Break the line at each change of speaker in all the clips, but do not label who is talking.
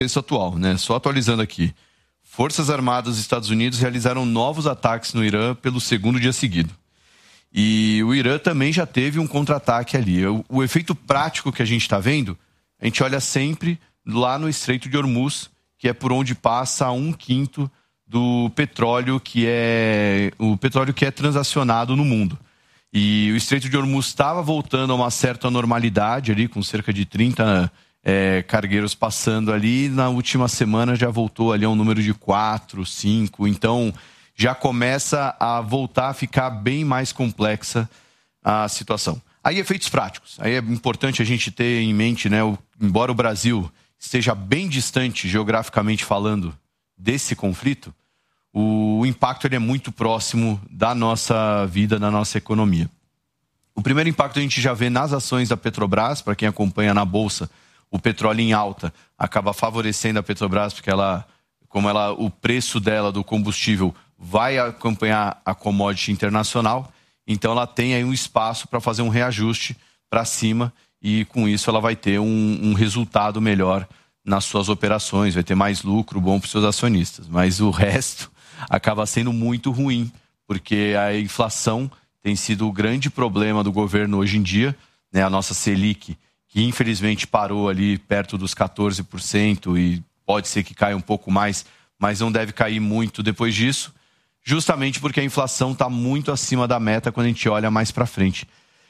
Isso atual, né? Só atualizando aqui. Forças Armadas dos Estados Unidos realizaram novos ataques no Irã pelo segundo dia seguido. E o Irã também já teve um contra-ataque ali. O efeito prático que a gente está vendo, a gente olha sempre lá no Estreito de Hormuz, que é por onde passa 1/5 do petróleo que é transacionado no mundo. E o Estreito de Hormuz estava voltando a uma certa normalidade ali, com cerca de 30 cargueiros passando ali. Na última semana já voltou ali a um número de 4, 5. Então já começa a voltar a ficar bem mais complexa a situação. Aí, efeitos práticos. Aí é importante a gente ter em mente, né? Embora o Brasil esteja bem distante, geograficamente falando, desse conflito, o impacto ele é muito próximo da nossa vida, da nossa economia. O primeiro impacto a gente já vê nas ações da Petrobras. Para quem acompanha na Bolsa, o petróleo em alta acaba favorecendo a Petrobras, porque o preço dela, do combustível, vai acompanhar a commodity internacional, então ela tem aí um espaço para fazer um reajuste para cima e com isso ela vai ter um resultado melhor nas suas operações, vai ter mais lucro bom para os seus acionistas. Mas o resto acaba sendo muito ruim, porque a inflação tem sido o grande problema do governo hoje em dia, né? A nossa Selic, que infelizmente parou ali perto dos 14% e pode ser que caia um pouco mais, mas não deve cair muito depois disso, justamente porque a inflação está muito acima da meta quando a gente olha mais para frente.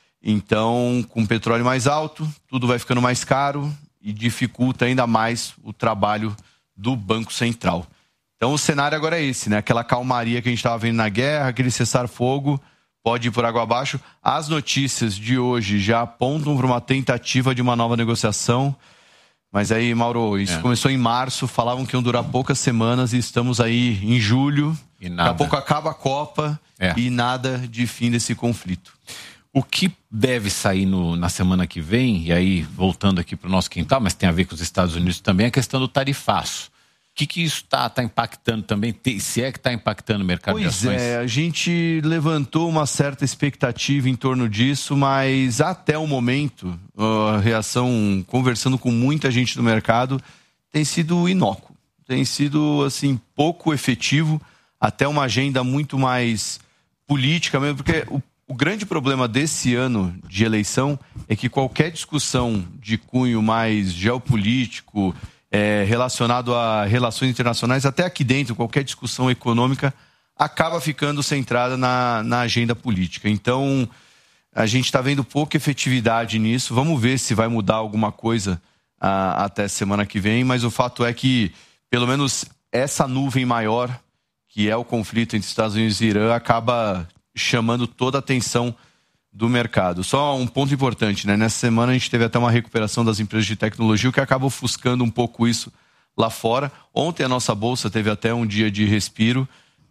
Então, com o petróleo mais alto, tudo vai ficando mais caro e dificulta ainda mais o trabalho do Banco Central. Então, o cenário agora é esse, né? Aquela calmaria que a gente estava vendo na guerra, aquele cessar-fogo, pode ir por água abaixo. As notícias de hoje já apontam para uma tentativa de uma nova negociação. Mas aí, Mauro, isso começou em março, falavam que iam durar poucas semanas e estamos aí em julho. E nada. Daqui a pouco acaba a Copa e nada de fim desse conflito.
O que deve sair na semana que vem, e aí voltando aqui para o nosso quintal, mas tem a ver com os Estados Unidos também, é a questão do tarifaço. O que isso está impactando também, se é que está impactando o mercado de ações?
Pois é, a gente levantou uma certa expectativa em torno disso, mas até o momento, a reação, conversando com muita gente do mercado, tem sido inócuo. Tem sido, assim, pouco efetivo, até uma agenda muito mais política mesmo, porque o grande problema desse ano de eleição é que qualquer discussão de cunho mais geopolítico, relacionado a relações internacionais, até aqui dentro, qualquer discussão econômica acaba ficando centrada na agenda política. Então, a gente está vendo pouca efetividade nisso. Vamos ver se vai mudar alguma coisa até semana que vem, mas o fato é que, pelo menos, essa nuvem maior, que é o conflito entre Estados Unidos e Irã, acaba chamando toda a atenção do mercado. Só um ponto importante, né? Nessa semana a gente teve até uma recuperação das empresas de tecnologia, o que acaba ofuscando um pouco isso lá fora. Ontem a nossa Bolsa teve até um dia de respiro,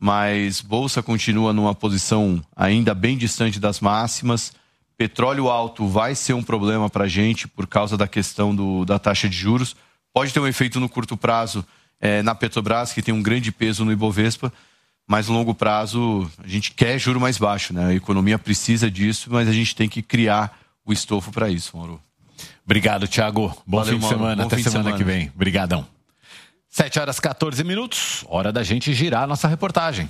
mas Bolsa continua numa posição ainda bem distante das máximas. Petróleo alto vai ser um problema para a gente por causa da questão da taxa de juros. Pode ter um efeito no curto prazo na Petrobras, que tem um grande peso no Ibovespa, mas no longo prazo a gente quer juro mais baixo, né? A economia precisa disso, mas a gente tem que criar o estofo para isso, Mauro.
Obrigado, Thiago. Bom fim de semana. Até semana que vem. Obrigadão. 7h14, hora da gente girar a nossa reportagem.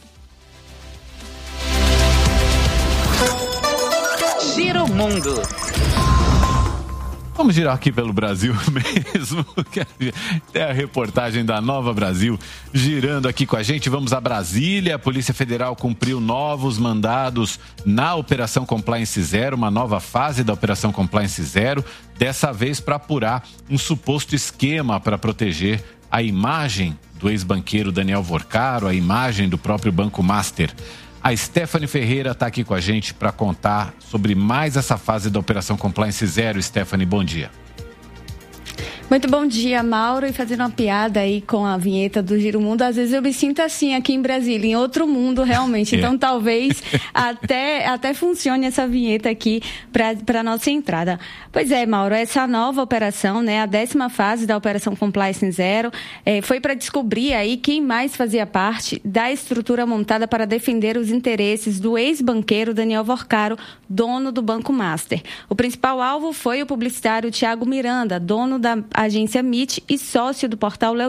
Gira o mundo.
Vamos girar aqui pelo Brasil mesmo. É a reportagem da Nova Brasil girando aqui com a gente. Vamos a Brasília. A Polícia Federal cumpriu novos mandados na Operação Compliance Zero, uma nova fase da Operação Compliance Zero, dessa vez para apurar um suposto esquema para proteger a imagem do ex-banqueiro Daniel Vorcaro, a imagem do próprio Banco Master. A Stephanie Ferreira está aqui com a gente para contar sobre mais essa fase da Operação Compliance Zero. Stephanie, bom dia.
Muito bom dia, Mauro. E fazendo uma piada aí com a vinheta do Giro Mundo, às vezes eu me sinto assim aqui em Brasília, em outro mundo realmente. Então talvez até funcione essa vinheta aqui para a nossa entrada. Pois é, Mauro, essa nova operação, né, a 10ª fase da Operação Compliance Zero, foi para descobrir aí quem mais fazia parte da estrutura montada para defender os interesses do ex-banqueiro Daniel Vorcaro, dono do Banco Master. O principal alvo foi o publicitário Thiago Miranda, dono da agência MIT e sócio do portal Léo